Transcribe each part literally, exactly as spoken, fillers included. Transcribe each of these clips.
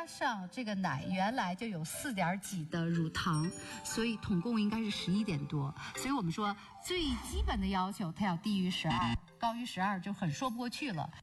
加上这个奶原来就有四点几的乳糖，所以统共应该是十一点多。所以我们说最基本的要求，它要低于十二，高于十二就很说不过去了。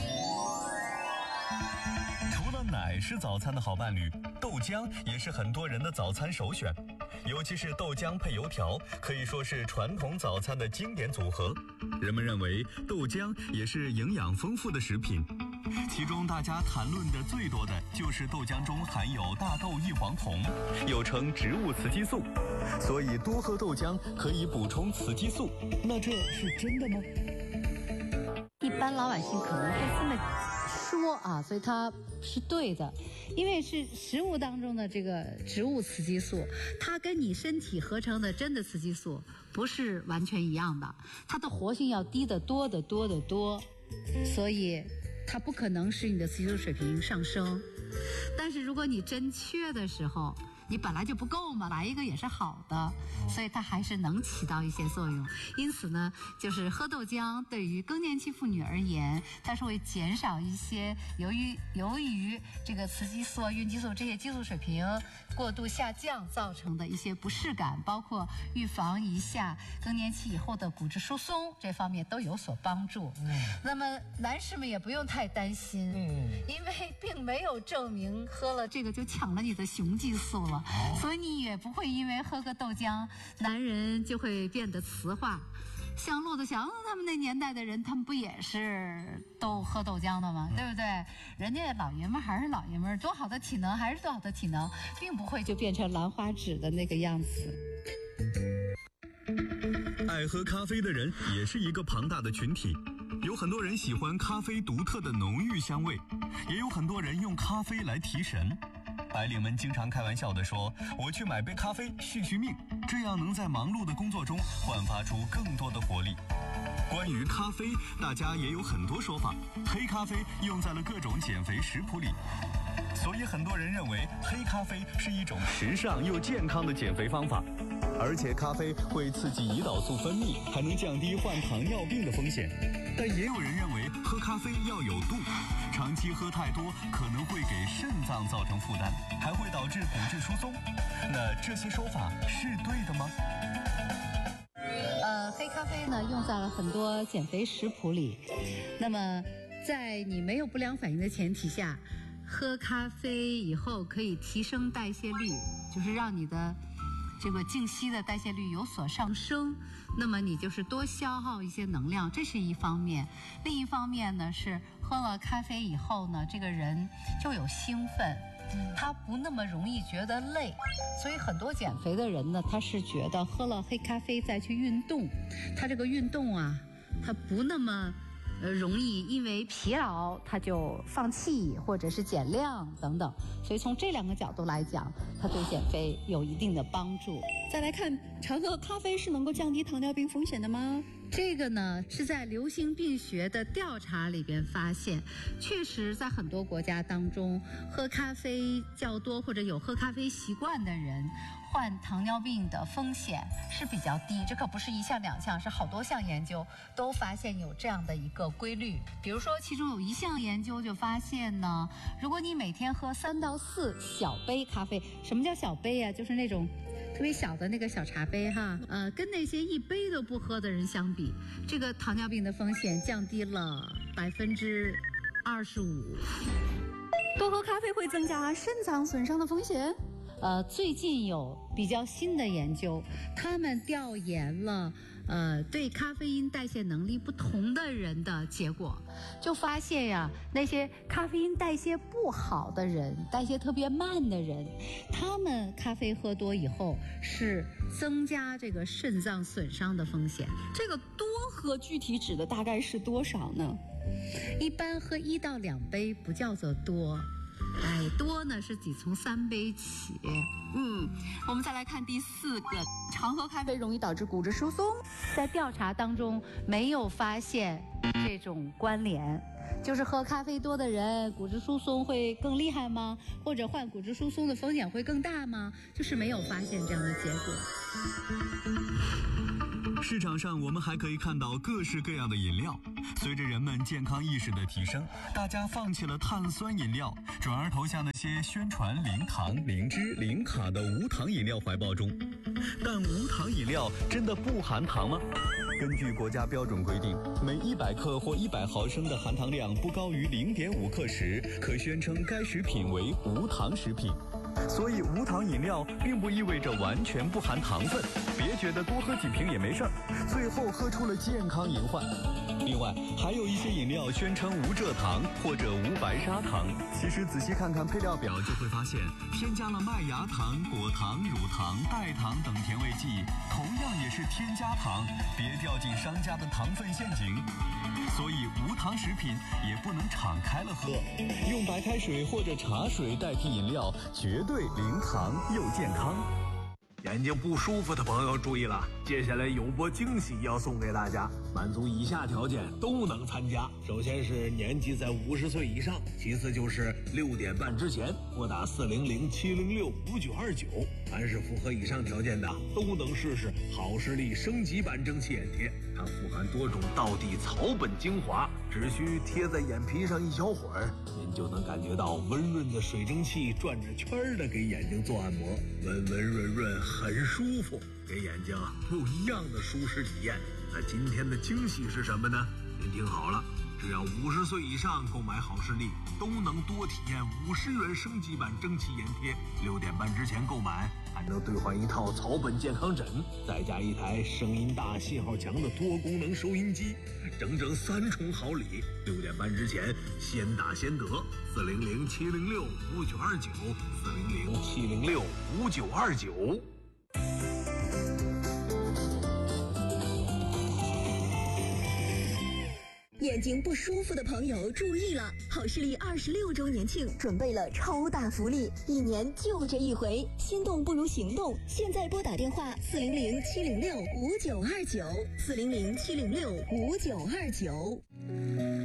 除了奶是早餐的好伴侣，豆浆也是很多人的早餐首选。尤其是豆浆配油条，可以说是传统早餐的经典组合。人们认为豆浆也是营养丰富的食品，其中大家谈论的最多的就是豆浆中含有大豆异黄酮，又称植物雌激素，所以多喝豆浆可以补充雌激素。那这是真的吗？ 一般老百姓可能会这么说啊，所以它是对的，因为是食物当中的这个植物雌激素，它跟你身体合成的真的雌激素不是完全一样的，它的活性要低得多得多得多，所以它不可能使你的雌激素水平上升。但是如果你真缺的时候，你本来就不够嘛，来一个也是好的，所以它还是能起到一些作用。因此呢，就是喝豆浆对于更年期妇女而言，它是会减少一些由于由于这个雌激素、孕激素这些激素水平过度下降造成的一些不适感，包括预防一下更年期以后的骨质疏松这方面都有所帮助。嗯，那么男士们也不用太担心，嗯，因为并没有证明喝了这个就抢了你的雄激素了。所以你也不会因为喝个豆浆，男人就会变得雌化。像骆驼祥他们那年代的人，他们不也是都喝豆浆的吗？对不对？人家老爷们还是老爷们，多好的体能还是多好的体能，并不会就变成兰花指的那个样子。 爱喝咖啡的人也是一个庞大的群体，有很多人喜欢咖啡独特的浓郁香味，也有很多人用咖啡来提神。白领们经常开玩笑地说，我去买杯咖啡续续命，这样能在忙碌的工作中焕发出更多的活力。关于咖啡，大家也有很多说法，黑咖啡用在了各种减肥食谱里，所以很多人认为黑咖啡是一种时尚又健康的减肥方法。而且咖啡会刺激胰岛素分泌，还能降低患糖尿病的风险。但也有人认为喝咖啡要有度，长期喝太多可能会给肾脏造成负担，还会导致骨质疏松。那这些说法是对的吗？ 呃，黑咖啡呢用在了很多减肥食谱里。那么在你没有不良反应的前提下，喝咖啡以后可以提升代谢率，就是让你的这个静息的代谢率有所上升，那么你就是多消耗一些能量，这是一方面。另一方面呢，是喝了咖啡以后呢，这个人就有兴奋，他不那么容易觉得累，所以很多减肥的人呢，他是觉得喝了黑咖啡再去运动，他这个运动啊，他不那么呃，容易因为疲劳他就放弃或者是减量等等，所以从这两个角度来讲，它对减肥有一定的帮助。 再来看，常喝咖啡是能够降低糖尿病风险的吗？ 这个呢是在流行病学的调查里边发现，确实在很多国家当中，喝咖啡较多或者有喝咖啡习惯的人，患糖尿病的风险是比较低。这可不是一项两项，是好多项研究都发现有这样的一个规律。比如说其中有一项研究就发现呢，如果你每天喝三到四小杯咖啡，什么叫小杯啊？就是那种特别小的那个小茶杯哈，呃，跟那些一杯都不喝的人相比，这个糖尿病的风险降低了百分之二十五。 多喝咖啡会增加肾脏损伤的风险？ 呃，最近有比较新的研究，他们调研了呃对咖啡因代谢能力不同的人的结果，就发现呀，那些咖啡因代谢不好的人，代谢特别慢的人，他们咖啡喝多以后是增加这个肾脏损伤的风险。 这个多喝具体指的大概是多少呢？ 一般喝一到两杯不叫做多。哎，多呢是得从三杯起。 嗯，我们再来看第四个，常喝咖啡容易导致骨质疏松。 在调查当中没有发现这种关联， 就是喝咖啡多的人骨质疏松会更厉害吗？或者患骨质疏松的风险会更大吗？就是没有发现这样的结果。 市场上我们还可以看到各式各样的饮料。随着人们健康意识的提升，大家放弃了碳酸饮料，转而投向那些宣传零糖、零脂、零卡的无糖饮料怀抱中。但无糖饮料真的不含糖吗？根据国家标准规定，每一百克或一百毫升的含糖量不高于零点五克时，可宣称该食品为无糖食品。所以无糖饮料并不意味着完全不含糖分，别觉得多喝几瓶也没事儿，最后喝出了健康隐患。另外，还有一些饮料宣称无蔗糖或者无白砂糖，其实仔细看看配料表就会发现，添加了麦芽糖、果糖、乳糖、代糖等甜味剂，同样也是添加糖，别掉进商家的糖分陷阱。所以无糖食品也不能敞开了喝，用白开水或者茶水代替饮料，绝对零糖又健康。 眼睛不舒服的朋友注意了，接下来有波惊喜要送给大家，满足以下条件都能参加。首先是年纪在五十岁以上，其次就是六点半之前拨打四零零七零六五九二九，凡是符合以上条件的都能试试好视力升级版蒸汽眼贴。它富含多种道地草本精华，只需贴在眼皮上一小会儿，您就能感觉到温润的水蒸气转着圈的给眼睛做按摩，温温润润很舒服，给眼睛不一样的舒适体验。那今天的惊喜是什么呢？您听好了，只要五十岁以上购买好视力，都能多体验五十元升级版蒸汽眼贴。六点半之前购买，还能兑换一套草本健康枕，再加一台声音大、信号强的多功能收音机，整整三重好礼。六点半之前先打先得，四零零七零六五九二九，四零零七零六五九二九。 眼睛不舒服的朋友注意了，好视力二十六周年庆准备了超大福利，一年就这一回，心动不如行动，现在拨打电话四零零七零六五九二九，四零零七零六五九二九。